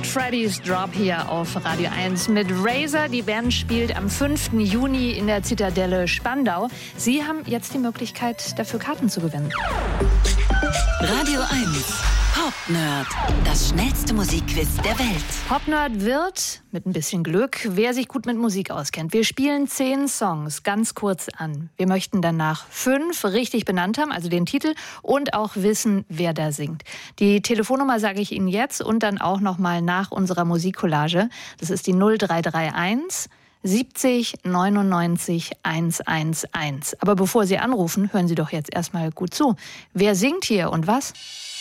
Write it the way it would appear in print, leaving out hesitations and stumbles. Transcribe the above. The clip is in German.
Let Freddy's Drop hier auf Radio 1 mit Razor. Die Band spielt am 5. Juni in der Zitadelle Spandau. Sie haben jetzt die Möglichkeit, dafür Karten zu gewinnen. Radio 1 Popnerd, das schnellste Musikquiz der Welt. Popnerd wird, mit ein bisschen Glück, wer sich gut mit Musik auskennt. Wir spielen 10 Songs ganz kurz an. Wir möchten danach 5 richtig benannt haben, also den Titel, und auch wissen, wer da singt. Die Telefonnummer sage ich Ihnen jetzt und dann auch nochmal nach unserer Musikcollage. Das ist die 0331 70 99 111. Aber bevor Sie anrufen, hören Sie doch jetzt erstmal gut zu. Wer singt hier und was?